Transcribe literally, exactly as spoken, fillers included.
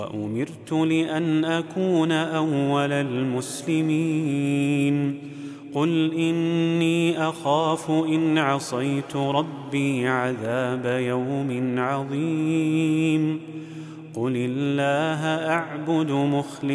وأمرت لأن أكون أول المسلمين قل إني أخاف إن عصيت ربي عذاب يوم عظيم قل الله أعبد مخلصا